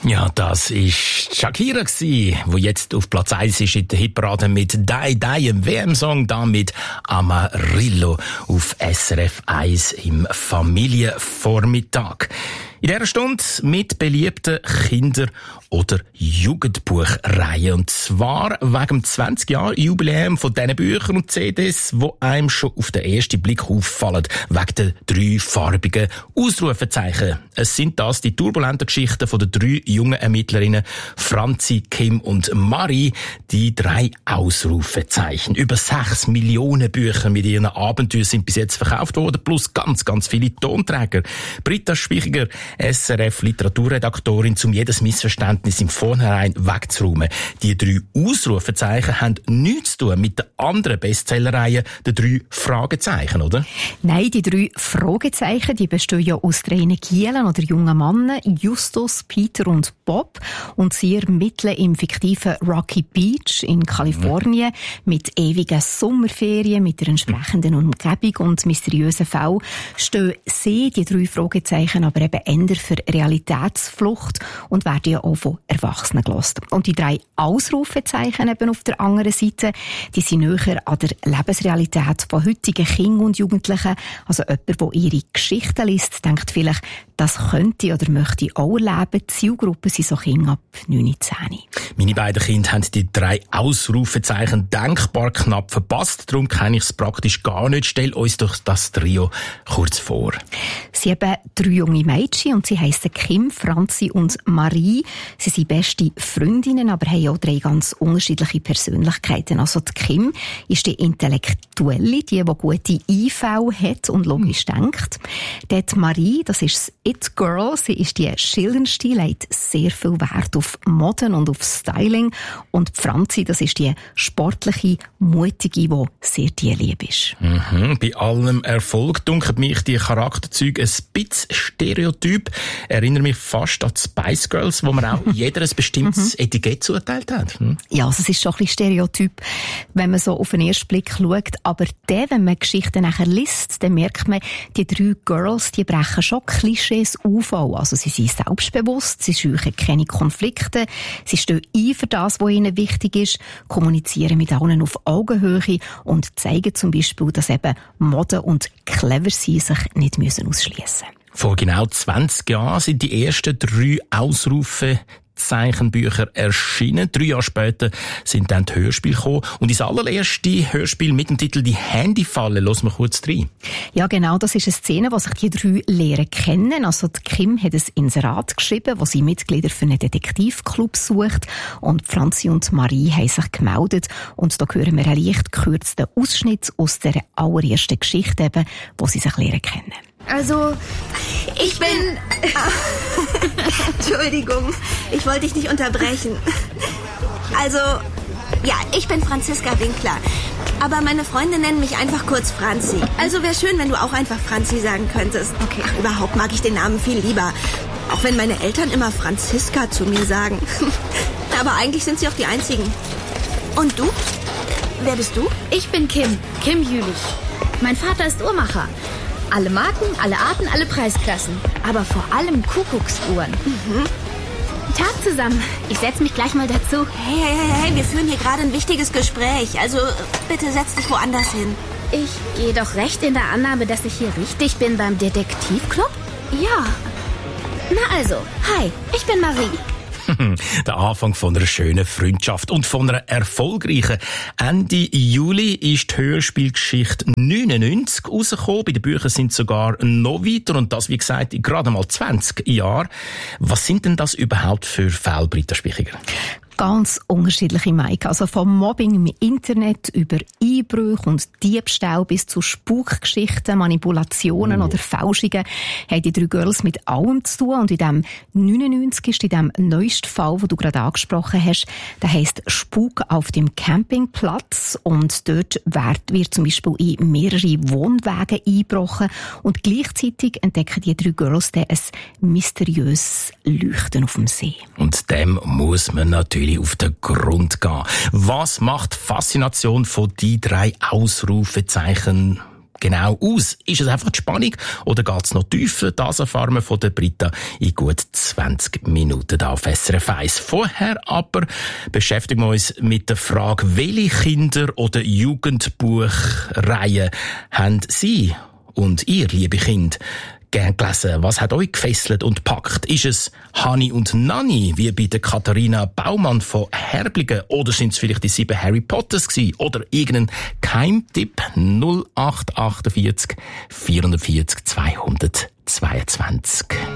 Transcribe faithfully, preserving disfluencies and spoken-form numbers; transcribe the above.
Ja, das ist Shakira gsi, wo jetzt auf Platz eins ist in der Hitparade mit «Die Die», im W M-Song, da mit «Amarillo» auf S R F eins im Familienvormittag. In dieser Stunde mit beliebten Kinder- oder Jugendbuchreihen. Und zwar wegen dem zwanzig Jahre Jubiläum von diesen Büchern und C Ds, die einem schon auf den ersten Blick auffallen, wegen der drei farbigen Ausrufezeichen. Es sind das die turbulenten Geschichten von den drei jungen Ermittlerinnen Franzi, Kim und Marie, die drei Ausrufezeichen. Über sechs Millionen Bücher mit ihren Abenteuern sind bis jetzt verkauft worden, plus ganz, ganz viele Tonträger. Britta Spichiger, S R F-Literaturredaktorin, um jedes Missverständnis im Vornherein wegzuräumen. Die drei Ausrufezeichen haben nichts zu tun mit der anderen Bestsellerreihe, den drei Fragezeichen, oder? Nein, die drei Fragezeichen, die bestehen ja aus drei Gielen oder jungen Männern, Justus, Peter und Bob. Und sie ermitteln im fiktiven Rocky Beach in Kalifornien mit ewigen Sommerferien, mit der entsprechenden Umgebung und mysteriösen Fällen stehen sie, die drei Fragezeichen, aber eben eher für Realitätsflucht und werden ja auch von Erwachsenen gehört. Und die drei Ausrufezeichen eben auf der anderen Seite, die sind näher an der Lebensrealität von heutigen Kindern und Jugendlichen. Also jemand, der ihre Geschichten liest, denkt vielleicht, das könnte oder möchte ich auch erleben. Die Zielgruppe sind so Kinder ab neun, zehn. Meine beiden Kinder haben die drei Ausrufezeichen denkbar knapp verpasst. Darum kenne ich es praktisch gar nicht. Stell uns doch das Trio kurz vor. Sie haben drei junge Mädchen und sie heissen Kim, Franzi und Marie. Sie sind beste Freundinnen, aber haben auch drei ganz unterschiedliche Persönlichkeiten. Also die Kim ist die Intellektuelle, die, die gute Einfälle hat und logisch denkt. Dort Marie, das ist das It-Girl. Sie ist die schillerndste, legt sehr viel Wert auf Moden und auf Styling. Und Franzi, das ist die sportliche, mutige, die sehr tierlieb ist. Mhm. Bei allem Erfolg dunkelt mich die Charakterzüge ein bisschen stereotyp. Erinnere mich fast an die Spice Girls, wo man auch jeder ein bestimmtes Etikett zugeteilt hat. Hm? Ja, also es ist schon ein bisschen stereotyp, wenn man so auf den ersten Blick schaut. Aber dann, wenn man Geschichten nachher liest, dann merkt man, die drei Girls, die brechen schon Klischees auf. Also sie sind selbstbewusst, sie scheuchen keine Konflikte, sie stehen ein für das, was ihnen wichtig ist, kommunizieren mit allen auf Augenhöhe und zeigen zum Beispiel, dass eben Mode und clever sein sich nicht müssen ausschliessen. Vor genau zwanzig Jahren sind die ersten drei Ausrufe Zeichenbücher erschienen. Drei Jahre später sind dann die Hörspiele gekommen. Und das allererste Hörspiel mit dem Titel «Die Handyfalle», hören wir kurz rein. Ja, genau, das ist eine Szene, wo sich die drei Lehrer kennen. Also die Kim hat ein Inserat geschrieben, wo sie Mitglieder für einen Detektivclub sucht. Und Franzi und Marie haben sich gemeldet. Und da hören wir einen leicht gekürzten Ausschnitt aus der allerersten Geschichte, eben, wo sie sich lernen kennen. Also, ich, ich bin... bin Entschuldigung, ich wollte dich nicht unterbrechen. Also, ja, ich bin Franziska Winkler. Aber meine Freunde nennen mich einfach kurz Franzi. Also wäre schön, wenn du auch einfach Franzi sagen könntest. Okay. Ach, überhaupt mag ich den Namen viel lieber. Auch wenn meine Eltern immer Franziska zu mir sagen. Aber eigentlich sind sie auch die Einzigen. Und du? Wer bist du? Ich bin Kim, Kim Jülich. Mein Vater ist Uhrmacher. Alle Marken, alle Arten, alle Preisklassen. Aber vor allem Kuckucksuhren. Mhm. Tag zusammen. Ich setze mich gleich mal dazu. Hey, hey, hey, hey, wir führen hier gerade ein wichtiges Gespräch. Also bitte setz dich woanders hin. Ich gehe doch recht in der Annahme, dass ich hier richtig bin beim Detektivclub? Ja. Na also, hi, ich bin Marie. Der Anfang von einer schönen Freundschaft und von einer erfolgreichen. Ende Juli ist die Hörspielgeschichte neunundneunzig rausgekommen. Bei den Büchern sind sogar noch weiter und das, wie gesagt, in gerade mal zwanzig Jahren. Was sind denn das überhaupt für Fälle, Britta Spichiger? Ganz unterschiedliche Mike. Also vom Mobbing im Internet über Einbrüche und Diebstahl bis zu Spukgeschichten, Manipulationen oh. oder Fälschungen haben die drei Girls mit allem zu tun. Und in dem neunundneunzig ist in dem neuesten Fall, den du gerade angesprochen hast, der heisst Spuk auf dem Campingplatz. Und dort wird, wird zum Beispiel in mehrere Wohnwagen eingebrochen. Und gleichzeitig entdecken die drei Girls dann ein mysteriöses Leuchten auf dem See. Und dem muss man natürlich auf den Grund gehen. Was macht die Faszination von die drei Ausrufezeichen genau aus? Ist es einfach die Spannung oder geht es noch tiefer? Das erfahren wir von der Britta in gut zwanzig Minuten da auf S R F eins. Vorher aber beschäftigen wir uns mit der Frage, welche Kinder- oder Jugendbuchreihen haben Sie und ihr, liebe Kinder, gern gelesen? Was hat euch gefesselt und packt? Ist es Hani und Nanni, wie bei der Katharina Baumann von Herblingen? Oder sind es vielleicht die sieben Harry Potters gewesen? Oder irgendein Keimtipp? null acht achtundvierzig vierundvierzig zweihundertzweiundzwanzig.